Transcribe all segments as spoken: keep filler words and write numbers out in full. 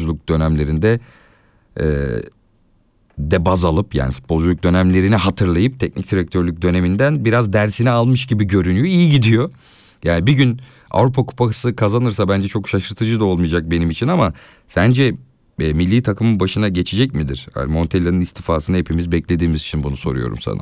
futbolculuk dönemlerinde e, de baz alıp, yani futbolculuk dönemlerini hatırlayıp teknik direktörlük döneminden biraz dersini almış gibi görünüyor. İyi gidiyor. Yani bir gün Avrupa Kupası kazanırsa bence çok şaşırtıcı da olmayacak benim için, ama sence e, milli takımın başına geçecek midir? Yani Montella'nın istifasını hepimiz beklediğimiz için bunu soruyorum sana.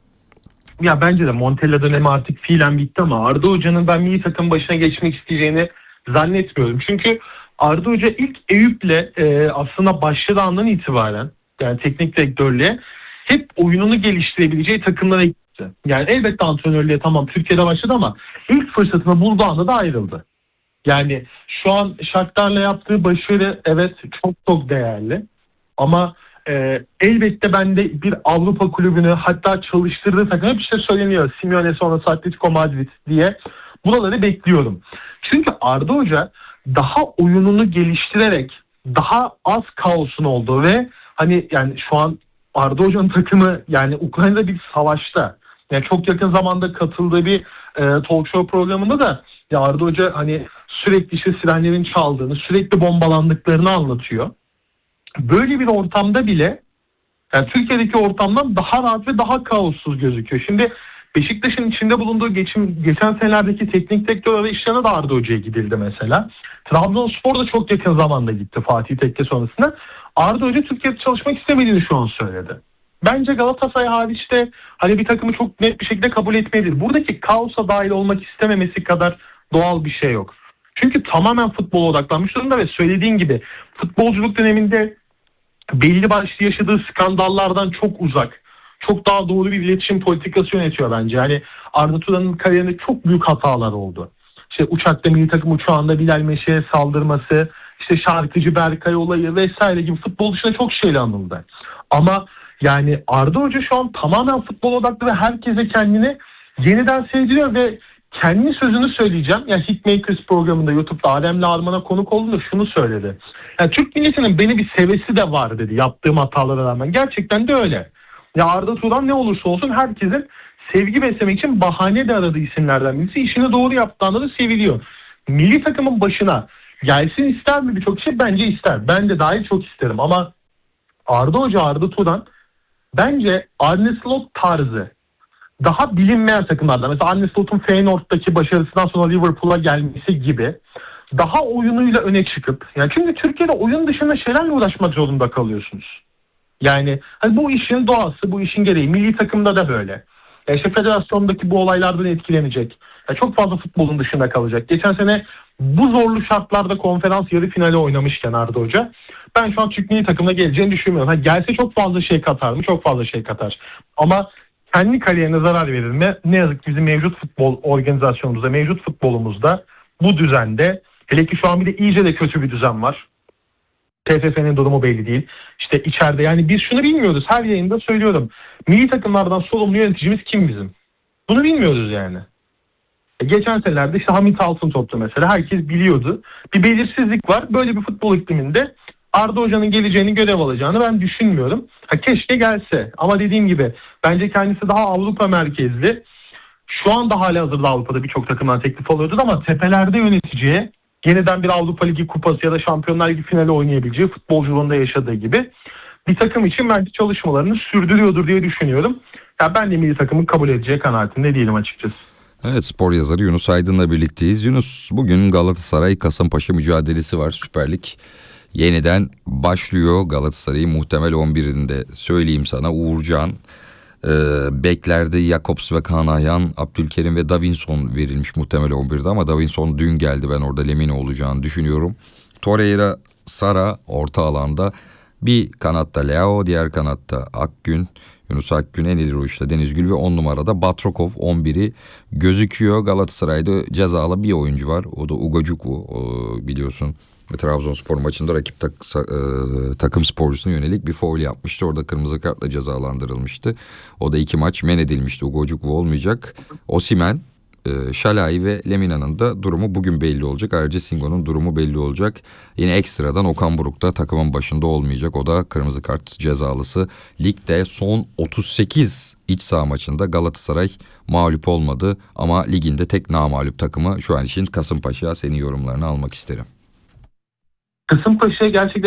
Ya bence de Montella dönemi artık fiilen bitti, ama Arda Hoca'nın ben milli takım başına geçmek isteyeceğini zannetmiyorum. Çünkü Arda Hoca ilk Eyüp'le e, aslında başladığı andan itibaren, yani teknik direktörlüğe, hep oyununu geliştirebileceği takımlara gitti. Yani elbette antrenörlüğe tamam Türkiye'de başladı, ama ilk fırsatını bulduğu anda da ayrıldı. Yani şu an Shakhtar'la yaptığı başarı evet çok çok değerli, ama e, elbette ben de bir Avrupa kulübünü, hatta çalıştırdığı takım, hep işte söyleniyor Simeone sonrası Atletico Madrid diye, buraları bekliyorum. Çünkü Arda Hoca daha oyununu geliştirerek daha az kaosun olduğu ve hani yani şu an Arda Hoca'nın takımı yani Ukrayna'da bir savaşta. Yani çok yakın zamanda katıldığı bir e, talk show programında da ya Arda Hoca hani sürekli işte sirenlerin çaldığını, sürekli bombalandıklarını anlatıyor. Böyle bir ortamda bile yani Türkiye'deki ortamdan daha rahat ve daha kaossuz gözüküyor. Şimdi Beşiktaş'ın içinde bulunduğu geçim, geçen senelerdeki teknik direktör arayışlarına da Arda Hoca'ya gidildi mesela. Trabzonspor da çok yakın zamanda gitti Fatih Tekke sonrasında. Arda Hoca Türkiye'de çalışmak istemediğini şu an söyledi. Bence Galatasaray hariç de hani bir takımı çok net bir şekilde kabul etmelidir. Buradaki kaosa dahil olmak istememesi kadar doğal bir şey yok. Çünkü tamamen futbola odaklanmış durumda ve söylediğin gibi futbolculuk döneminde belli başlı yaşadığı skandallardan çok uzak, çok daha doğru bir iletişim politikası yönetiyor bence. Yani Arda Turan'ın kariyerinde çok büyük hatalar oldu. İşte uçakta milli takım uçağında Bilal Meşe'ye saldırması, işte şarkıcı Berkay olayı vesaire gibi futbol dışında çok şeyle anıldı. Ama yani Arda Hoca şu an tamamen futbol odaklı ve herkese kendini yeniden sevdiriyor ve kendi sözünü söyleyeceğim. Yani Hitmakers programında YouTube'da Adem'le Arman'a konuk olduğunda şunu söyledi. Yani Türk milletinin beni bir sevesi de var dedi yaptığım hatalara rağmen. Gerçekten de öyle. Ya Arda Turan ne olursa olsun herkesin sevgi beslemek için bahane de aradığı isimlerden birisi. İşini doğru yaptığında da seviliyor. Milli takımın başına gelsin ister mi birçok kişi? Bence ister. Ben de dahil çok isterim, ama Arda Hoca, Arda Turan bence Arne Slot tarzı daha bilinmeyen takımlardan, mesela Arne Slot'un Feyenoord'daki başarısından sonra Liverpool'a gelmesi gibi daha oyunuyla öne çıkıp, yani çünkü Türkiye'de oyun dışında şeylerle uğraşmak zorunda kalıyorsunuz. Yani hani bu işin doğası, bu işin gereği. Milli takımda da böyle. Ya işte federasyondaki bu olaylardan etkilenecek. Ya çok fazla futbolun dışında kalacak. Geçen sene bu zorlu şartlarda konferans yarı finali oynamışken Arda Hoca, ben şu an Türk milli takımına geleceğini düşünmüyorum. Ha, gelse çok fazla şey katar mı? Çok fazla şey katar. Ama kendi kariyerine zarar verir mi? Ne yazık ki bizim mevcut futbol organizasyonumuzda, mevcut futbolumuzda bu düzende, hele ki şu an bir de iyice de kötü bir düzen var. T F F'nin durumu belli değil. İşte içeride yani biz şunu bilmiyoruz. Her yayında söylüyorum. Milli takımlardan sorumlu yöneticimiz kim bizim? Bunu bilmiyoruz yani. E geçen senelerde işte Hamit Altıntop'tu mesela. Herkes biliyordu. Bir belirsizlik var. Böyle bir futbol ikliminde Arda Hoca'nın geleceğini, görev alacağını ben düşünmüyorum. Ha, keşke gelse. Ama dediğim gibi bence kendisi daha Avrupa merkezli. Şu anda halihazırda Avrupa'da birçok takımdan teklif alıyordu, ama tepelerde yöneticiye yeniden bir Avrupa Ligi kupası ya da Şampiyonlar Ligi finali oynayabileceği, futbolculuğunda yaşadığı gibi bir takım için bence çalışmalarını sürdürüyordur diye düşünüyorum. Ya ben de milli takımın kabul edeceği kanaatinde değilim açıkçası. Evet, spor yazarı Yunus Aydın'la birlikteyiz. Yunus, bugün Galatasaray Kasımpaşa mücadelesi var. Süper Lig yeniden başlıyor. Galatasaray'ın muhtemel on birinde söyleyeyim sana: Uğurcan, e, beklerde Jakobs ve Kaan Ayhan, Abdülkerim ve Davinson verilmiş muhtemel on birde, ama Davinson dün geldi. Ben orada Lemina olacağını düşünüyorum. Torreira, Sara orta alanda, bir kanatta Leao, diğer kanatta Akgün, Yunus Akgün, Eneli Royş'la Deniz Gül ve on numarada Batrokov on biri gözüküyor. Galatasaray'da cezalı bir oyuncu var. O da Ugojukwu, biliyorsun. Trabzonspor maçında rakip tak, e, takım sporcusuna yönelik bir faul yapmıştı. Orada kırmızı kartla cezalandırılmıştı. O da iki maç men edilmişti. Ugojukwu olmayacak. Osimhen, e, Şalai ve Lemina'nın da durumu bugün belli olacak. Ayrıca Singo'nun durumu belli olacak. Yine ekstradan Okan Buruk da takımın başında olmayacak. O da kırmızı kart cezalısı. Ligde son otuz sekiz iç saha maçında Galatasaray mağlup olmadı. Ama liginde tek namağlup takımı şu an için Kasımpaşa. Senin yorumlarını almak isterim. Kasımpaşa gerçekten